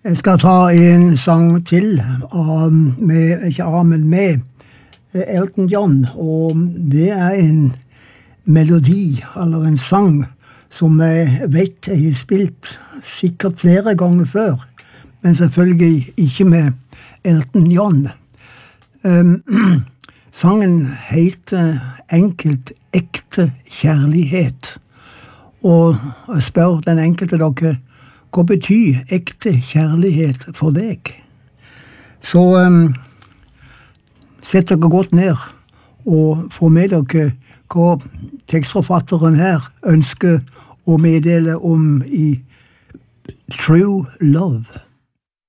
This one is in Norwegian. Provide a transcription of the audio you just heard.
Jeg skal ta en sang til, med Elton John, og det er en melodi, eller en sang, som jeg vet jeg har spilt sikkert flere ganger før, men selvfølgelig ikke med Elton John. Sangen heter enkelt Ekte kjærlighet, og jeg spør den enkelte dere, hva betyr ekte kjærlighet for deg? Så sett dere godt ned og få med dere hva tekstforfatteren her ønsker å meddele om i True Love.